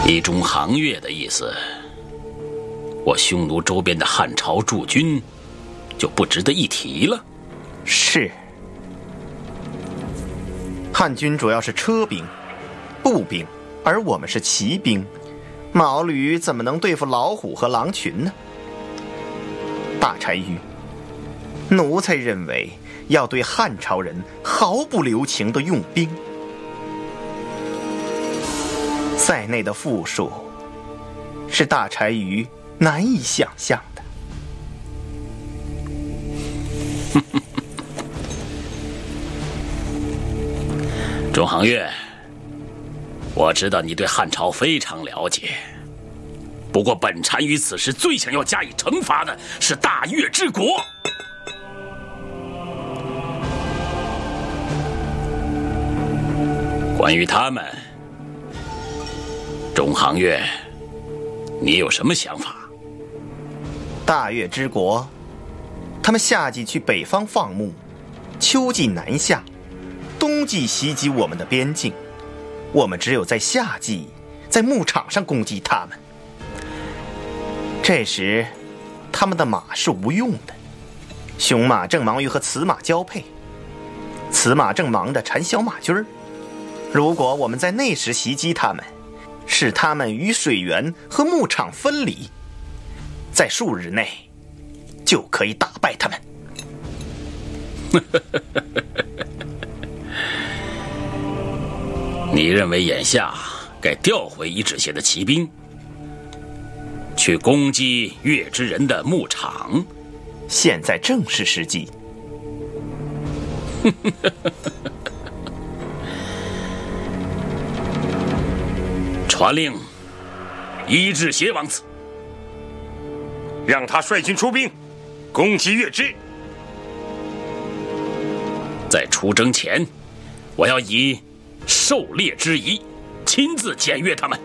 依中行月的意思，我匈奴周边的汉朝驻军就不值得一提了。 是，汉军主要是车兵、步兵，而我们是骑兵，毛驴怎么能对付老虎和狼群呢？大单于，奴才认为要对汉朝人毫不留情地用兵，塞内的富庶是大单于难以想象的。 中行月，我知道你对汉朝非常了解，不过本单于此时最想要加以惩罚的是大越之国。关于他们，中行月，你有什么想法？ 大越之国，他们夏季去北方放牧，秋季南下，冬季袭击我们的边境，我们只有在夏季在牧场上攻击他们。这时他们的马是无用的，雄马正忙于和雌马交配，雌马正忙着缠小马驹儿。如果我们在那时袭击他们，使他们与水源和牧场分离，在数日内就可以打败他们。 你认为眼下该调回一支些的骑兵，去攻击越之人的牧场？ 现在正是时机。 传令伊稚邪王子， 让他率军出兵攻击越之。 在出征前，我要以狩猎之仪亲自检阅他们。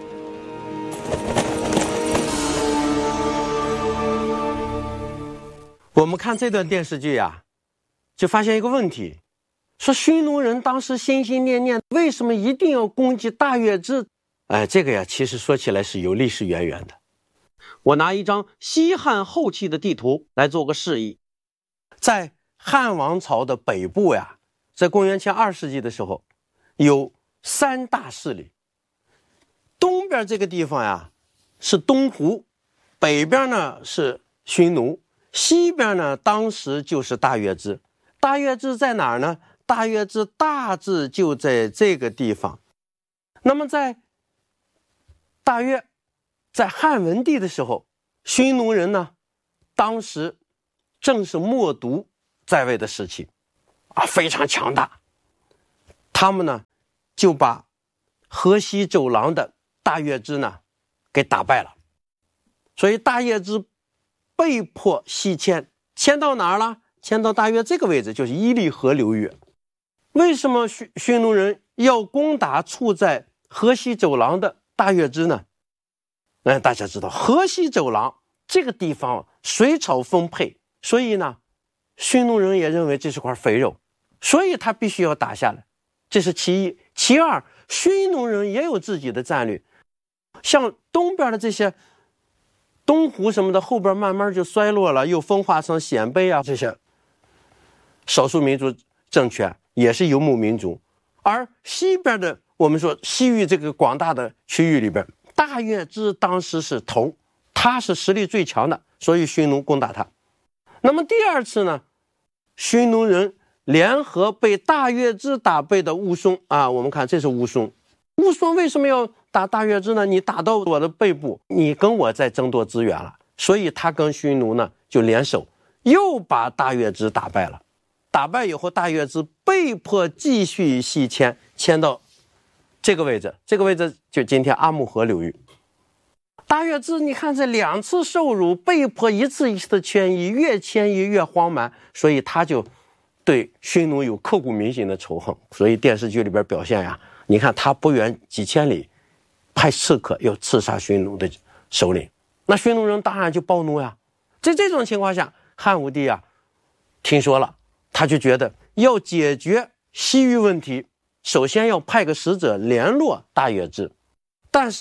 我们看这段电视剧啊，就发现一个问题，说匈奴人当时心心念念为什么一定要攻击大越之？这个呀，其实说起来是有历史渊源的。我拿一张西汉后期的地图来做个示意。在汉王朝的北部呀，在公元前2世纪的时候，有3大势力。东边这个地方呀是东胡，北边呢是匈奴，西边呢当时就是大越之。大越之在哪儿呢？大越之大致就在这个地方。那么在大越在汉文帝的时候，匈奴人呢当时正是冒顿在位的时期非常强大。他们呢就把河西走廊的大越之呢给打败了，所以大越之被迫西迁，迁到哪儿了？迁到大越这个位置，就是伊犁河流域。为什么匈奴人要攻打处在河西走廊的大越之呢？大家知道河西走廊这个地方水草丰沛，所以呢匈奴人也认为这是块肥肉，所以他必须要打下来，这是其一。其二，匈奴人也有自己的战略，像东边的这些东胡什么的，后边慢慢就衰落了，又分化成鲜卑啊这些少数民族政权，也是游牧民族。而西边的我们说西域这个广大的区域里边，大越之当时是头，他是实力最强的，所以匈奴攻打他。那么第二次呢，匈奴人联合被大越之打败的乌松我们看这是乌松。乌松为什么要打大越之呢？你打到我的背部，你跟我在争夺资源了，所以他跟匈奴呢就联手，又把大越之打败了。打败以后，大越之被迫继续西迁，迁到这个位置，这个位置就今天阿穆河流域。大越之你看这2次受辱，被迫一次一次的迁移，越迁移越荒蛮，所以他就对匈奴有刻骨铭心的仇恨。所以电视剧里边表现呀，你看他不远几千里派刺客要刺杀匈奴的首领，那匈奴人当然就暴怒呀。在这种情况下，汉武帝听说了，他就觉得要解决西域问题，首先要派个使者联络大越之。但是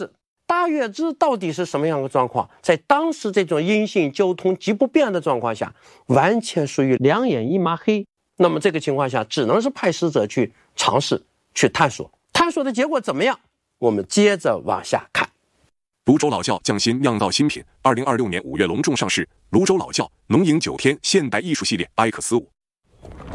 大月支到底是什么样的状况？在当时这种音信交通极不便的状况下，完全属于两眼一抹黑。那么这个情况下，只能是派使者去尝试去探索，探索的结果怎么样？我们接着往下看。 泸州老窖匠心酿造新品，2026年5月隆重上市。泸州老窖浓饮9天现代艺术系列 X5。